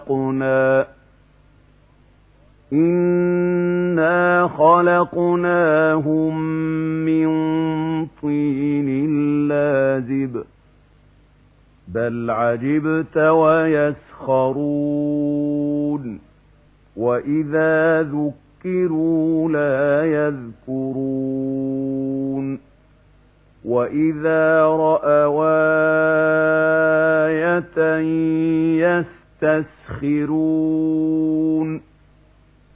إِنَّا خَلَقْنَاهُم مِّن طِينٍ لَّازِبٍ بَلْ عَجِبْتَ وَيَسْخَرُونَ وَإِذَا ذُكِّرُوا لَا يَذْكُرُونَ وَإِذَا رَأَوْا آيَةً يَسْتَسْخِرُونَ